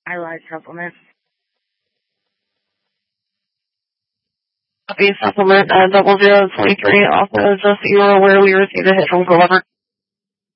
I lied, supplement. Copy supplement 0023. Also, just so you are aware, we received a hit from Glover.